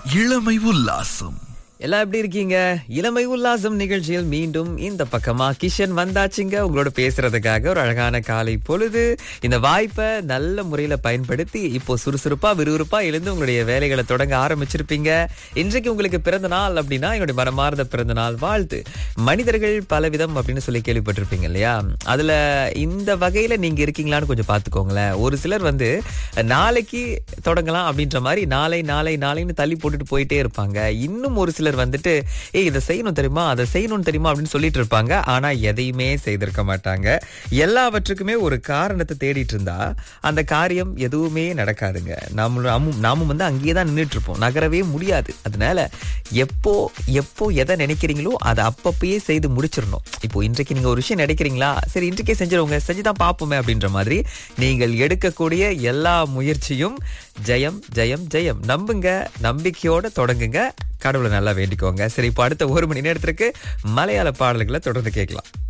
இளமை உல்லாசம். எல்லாம் எப்படி இருக்கீங்க? இளமை உல்லாசம் நிகழ்ச்சியில் மீண்டும் இந்த பக்கமா கிஷன் வந்தாச்சுங்க உங்களோட பேசுறதுக்காக. ஒரு அழகான காலை பொழுது. இந்த வாய்ப்பை நல்ல முறையில பயன்படுத்தி இப்போ சுறுசுறுப்பா விறுவிறுப்பா எழுந்து உங்களுடைய வேலைகளை தொடங்க ஆரம்பிச்சிருப்பீங்க. இன்றைக்கு உங்களுக்கு பிறந்த நாள் அப்படின்னா என்னுடைய மனமார்ந்த பிறந்த நாள் வாழ்த்து. மனிதர்கள் பலவிதம் அப்படின்னு சொல்லி கேள்விப்பட்டிருப்பீங்க இல்லையா? அதுல இந்த வகையில நீங்க இருக்கீங்களான்னு கொஞ்சம் பாத்துக்கோங்களேன். ஒரு சிலர் நாளைக்கு தொடங்கலாம் அப்படின்ற மாதிரி நாளை நாளை நாளைன்னு தள்ளி போட்டுட்டு போயிட்டே இருப்பாங்க. இன்னும் ஒரு சிலர் வந்துட்டு இதை செய்யணும் தெரியுமா, அதை செய்யணும் தெரியுமா அப்படின்னு சொல்லிட்டு இருப்பாங்க. ஆனா எதையுமே செய்திருக்க மாட்டாங்க. எல்லாவற்றுக்குமே ஒரு காரணத்தை தேடிட்டு இருந்தா அந்த காரியம் எதுவுமே நடக்காதுங்க. நாமும் அங்கேயே தான் நின்றுட்டு இருப்போம், நகரவே முடியாது. அதனால எப்போ எதை நினைக்கிறீங்களோ அதை அப்பப்பயே செய்து முடிச்சிடணும். இப்போ இன்றைக்கு நீங்க ஒரு விஷயம் நினைக்கிறீங்களா, சரி இன்றைக்கே செஞ்சிருவங்க, செஞ்சுதான் பார்ப்போமே அப்படின்ற மாதிரி நீங்கள் எடுக்கக்கூடிய எல்லா முயற்சியும் ஜெயம் ஜெயம் ஜெயம். நம்புங்க, நம்பிக்கையோட தொடங்குங்க, கடவுளை நல்லா வேண்டிக்கோங்க. சரி, இப்போ அடுத்த 1 மணி நேரத்திற்கு மலையாள பாடல்களை தொடர்ந்து கேட்கலாம்.